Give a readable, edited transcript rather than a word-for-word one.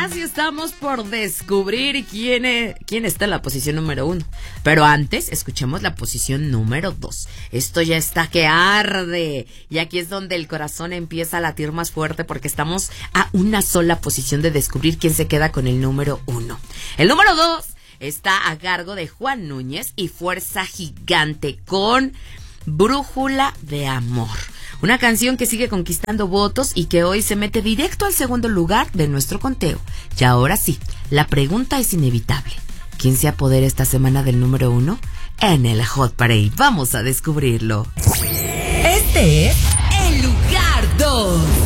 casi estamos por descubrir quién está en la posición número 1. Pero antes, escuchemos la posición número 2. Esto ya está que arde. Y aquí es donde el corazón empieza a latir más fuerte porque estamos a una sola posición de descubrir quién se queda con el número 1. El número 2 está a cargo de Juan Núñez y Fuerza Gigante con Brújula de Amor. Una canción que sigue conquistando votos y que hoy se mete directo al segundo lugar de nuestro conteo. Y ahora sí, la pregunta es inevitable. ¿Quién se apodera esta semana del número 1? En el Hot Parade. Vamos a descubrirlo. Este es el lugar 2.